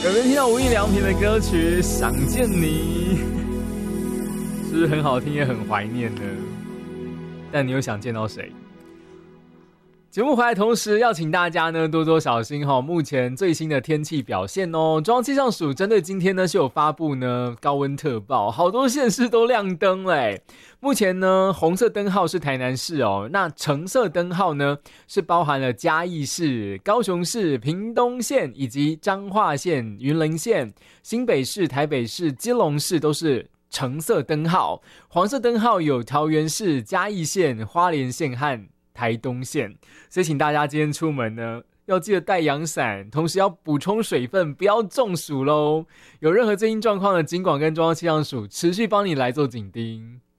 有没有听到无印良品的歌曲《想见你》？是不是很好听也很怀念呢？但你又想见到谁？节目回来同时要请大家呢多多小心目前最新的天气表现哦。中央气象署针对今天呢是有发布呢高温特报，好多县市都亮灯嘞。目前呢红色灯号是台南市哦，那橙色灯号呢是包含了嘉义市、高雄市、屏东县以及彰化县、云林县、新北市、台北市、基隆市都是橙色灯号，黄色灯号有桃园市、嘉义县、花莲县和台东县。所以请大家今天出门呢要记得带阳伞，同时要补充水分，不要中暑咯。有任何最新状况的警广跟中央气象署持续帮你来做警叮。